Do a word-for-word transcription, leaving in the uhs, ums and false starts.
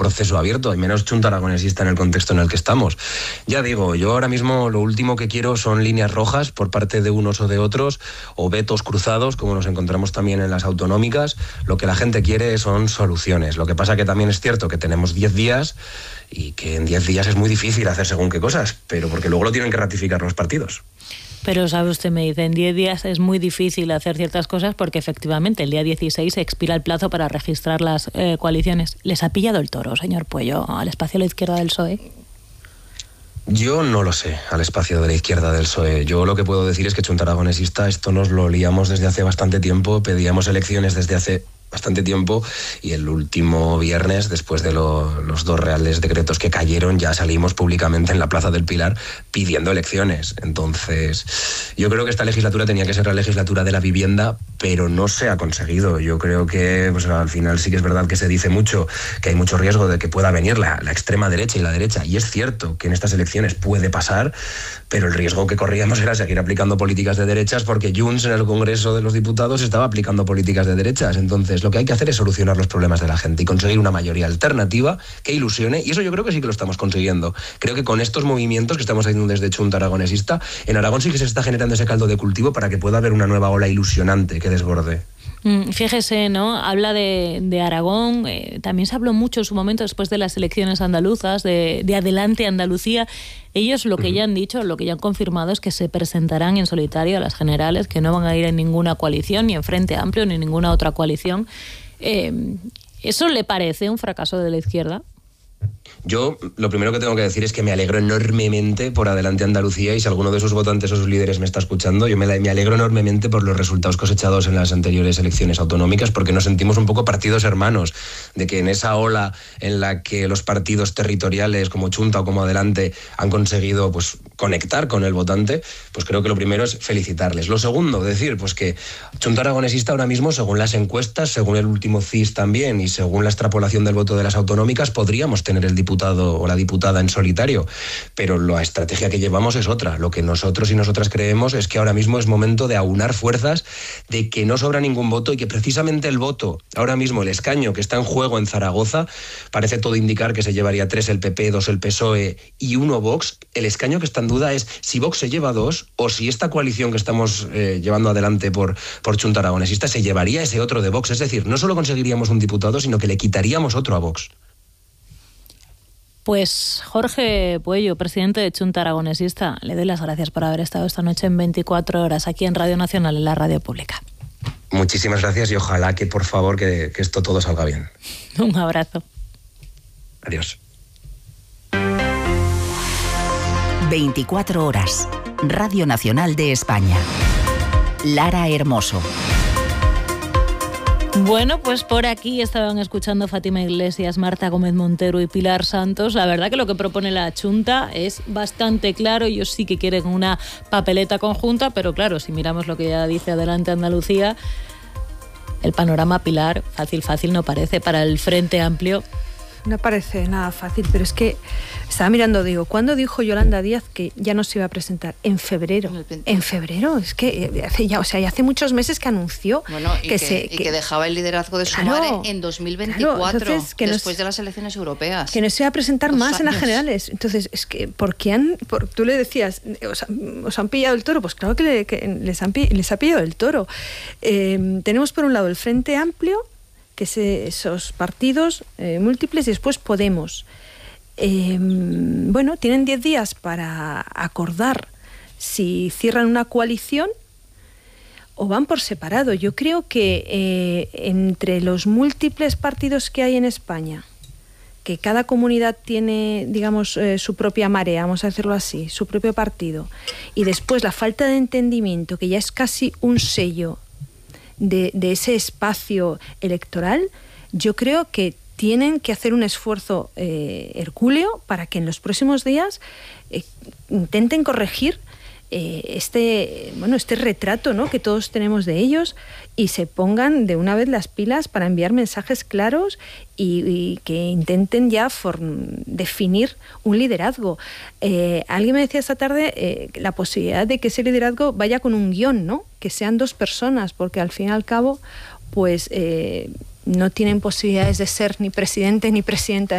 proceso abierto, y menos chunta aragonesista en el contexto en el que estamos. Ya digo, yo ahora mismo lo último que quiero son líneas rojas por parte de unos o de otros, o vetos cruzados, como nos encontramos también en las autonómicas. Lo que la gente quiere son soluciones. Lo que pasa que también es cierto que tenemos diez días y que en diez días es muy difícil hacer según qué cosas, pero porque luego lo tienen que ratificar los partidos. Pero, sabe usted, me dice, en diez días es muy difícil hacer ciertas cosas porque efectivamente el día dieciséis se expira el plazo para registrar las eh, coaliciones. ¿Les ha pillado el toro, señor Pueyo, al espacio a la izquierda del P S O E? Yo no lo sé, al espacio de la izquierda del P S O E. Yo lo que puedo decir es que chunta aragonesista, esto nos lo liamos desde hace bastante tiempo, pedíamos elecciones desde hace bastante tiempo, y el último viernes, después de lo, los dos reales decretos que cayeron, ya salimos públicamente en la Plaza del Pilar pidiendo elecciones. Entonces, yo creo que esta legislatura tenía que ser la legislatura de la vivienda, pero no se ha conseguido. Yo creo que pues, al final sí que es verdad que se dice mucho, que hay mucho riesgo de que pueda venir la, la extrema derecha y la derecha, y es cierto que en estas elecciones puede pasar, pero el riesgo que corríamos era seguir aplicando políticas de derechas, porque Junts en el Congreso de los Diputados estaba aplicando políticas de derechas. Entonces, lo que hay que hacer es solucionar los problemas de la gente y conseguir una mayoría alternativa que ilusione, y eso yo creo que sí que lo estamos consiguiendo. Creo que con estos movimientos que estamos haciendo desde Chunta Aragonesista, en Aragón sí que se está generando ese caldo de cultivo para que pueda haber una nueva ola ilusionante que desborde. Fíjese, ¿no? Habla de, de Aragón, eh, también se habló mucho en su momento después de las elecciones andaluzas, de, de Adelante Andalucía. Ellos lo que uh-huh. ya han dicho, lo que ya han confirmado es que se presentarán en solitario a las generales, que no van a ir en ninguna coalición, ni en Frente Amplio, ni en ninguna otra coalición. Eh, ¿Eso le parece un fracaso de la izquierda? Yo lo primero que tengo que decir es que me alegro enormemente por Adelante Andalucía, y si alguno de sus votantes o sus líderes me está escuchando, yo me, me alegro enormemente por los resultados cosechados en las anteriores elecciones autonómicas, porque nos sentimos un poco partidos hermanos, de que en esa ola en la que los partidos territoriales como Chunta o como Adelante han conseguido pues conectar con el votante, pues creo que lo primero es felicitarles. Lo segundo, decir pues que Chunta Aragonesista ahora mismo, según las encuestas, según el último C I S también, y según la extrapolación del voto de las autonómicas, podríamos tener el diputado o la diputada en solitario, pero la estrategia que llevamos es otra. Lo que nosotros y nosotras creemos es que ahora mismo es momento de aunar fuerzas, de que no sobra ningún voto, y que precisamente el voto, ahora mismo el escaño que está en juego en Zaragoza, parece todo indicar que se llevaría tres el P P, dos el P S O E y uno Vox. El escaño que está en duda es si Vox se lleva dos, o si esta coalición que estamos eh, llevando adelante por, por Chunta Aragonesista se llevaría ese otro de Vox. Es decir, no solo conseguiríamos un diputado, sino que le quitaríamos otro a Vox. Pues Jorge Pueyo, presidente de Chunta Aragonesista, le doy las gracias por haber estado esta noche en veinticuatro horas aquí en Radio Nacional, en la radio pública. Muchísimas gracias, y ojalá que, por favor, que, que esto todo salga bien. Un abrazo. Adiós. veinticuatro horas. Radio Nacional de España. Lara Hermoso. Bueno, pues por aquí estaban escuchando Fátima Iglesias, Marta Gómez Montero y Pilar Santos. La verdad que lo que propone la Chunta es bastante claro. Ellos sí que quieren una papeleta conjunta, pero claro, si miramos lo que ya dice Adelante Andalucía, el panorama, Pilar, fácil, fácil no parece para el Frente Amplio. No parece nada fácil, pero es que estaba mirando, digo, ¿cuándo dijo Yolanda Díaz que ya no se iba a presentar? En febrero. En febrero, es que hace ya, o sea, ya hace muchos meses que anunció bueno, y que, que se y que, que dejaba el liderazgo de claro, Sumare en dos mil veinticuatro, claro, entonces, que nos, después de las elecciones europeas. Que no se iba a presentar Dos más años. en las generales. Entonces, es que, ¿por qué han, por, tú le decías, os, os han pillado el toro? Pues claro que, le, que les, han, les ha pillado el toro. Eh, tenemos por un lado el Frente Amplio, que es esos partidos eh, múltiples, y después Podemos. Eh, bueno, tienen diez días para acordar si cierran una coalición o van por separado. Yo creo que eh, entre los múltiples partidos que hay en España, que cada comunidad tiene, digamos, eh, su propia marea, vamos a decirlo así, su propio partido, y después la falta de entendimiento, que ya es casi un sello De, de ese espacio electoral, yo creo que tienen que hacer un esfuerzo eh, hercúleo para que en los próximos días eh, intenten corregir eh, este, bueno, este retrato, ¿no?, que todos tenemos de ellos, y se pongan de una vez las pilas para enviar mensajes claros y, y que intenten ya form, definir un liderazgo. Eh, alguien me decía esta tarde eh, la posibilidad de que ese liderazgo vaya con un guión, ¿no?, que sean dos personas, porque al fin y al cabo pues eh, no tienen posibilidades de ser ni presidente ni presidenta